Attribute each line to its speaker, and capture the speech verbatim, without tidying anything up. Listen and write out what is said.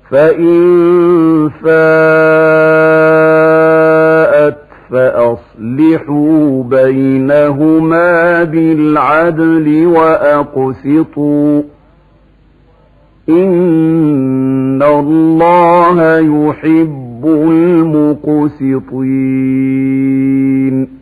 Speaker 1: فإن فاءت فأصلحوا بينهما بالعدل وأقسطوا إن الله يحب المقسطين